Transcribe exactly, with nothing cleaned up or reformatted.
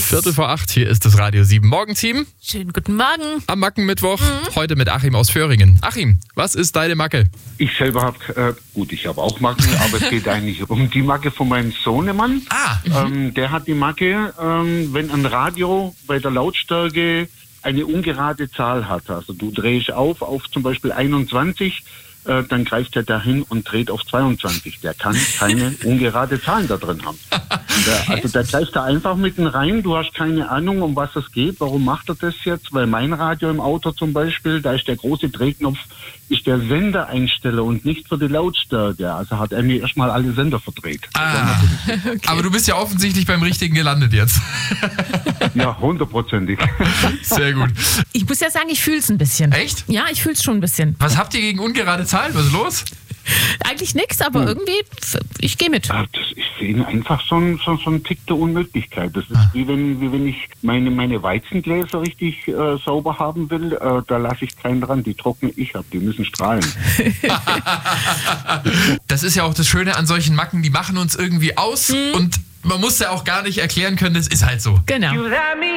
Viertel vor acht, hier ist das Radio sieben Morgenteam. Schönen guten Morgen. Am Mackenmittwoch, mhm. heute mit Achim aus Föhringen. Achim, was ist deine Macke? Ich selber habe, äh, gut, ich habe auch Macken, aber es geht eigentlich um die Macke von meinem Sohnemann. Ah. Ähm, der hat die Macke, ähm, wenn ein Radio bei der Lautstärke eine ungerade Zahl hat. Also du drehst auf, auf zum Beispiel einundzwanzig, äh, dann greift er dahin und dreht auf zweiundzwanzig. Der kann keine ungerade Zahlen da drin haben. Der, also der greift da einfach mitten rein, du hast keine Ahnung, um was es geht. Warum macht er das jetzt? Weil mein Radio im Auto zum Beispiel, da ist der große Drehknopf, ist der Sendereinsteller und nicht für die Lautstärke. Also hat er mir erstmal alle Sender verdreht. Ah, okay. Aber du bist ja offensichtlich beim Richtigen gelandet jetzt. Ja, hundertprozentig. Sehr gut. Ich muss ja sagen, ich fühle es ein bisschen. Echt? Ja, ich fühle es schon ein bisschen. Was habt ihr gegen ungerade Zahlen? Was ist los? Eigentlich nichts, aber Hm. irgendwie, ich gehe mit. Ja, das ist für ihn einfach so ein, so, so ein Tick der Unmöglichkeit. Das ist Ah. wie wenn, wie wenn ich meine, meine Weizengläser richtig äh, sauber haben will, äh, da lasse ich keinen dran, die trockne ich ab, die müssen strahlen. Das ist ja auch das Schöne an solchen Macken, die machen uns irgendwie aus Mhm. und man muss ja auch gar nicht erklären können, das ist halt so. Genau. You let me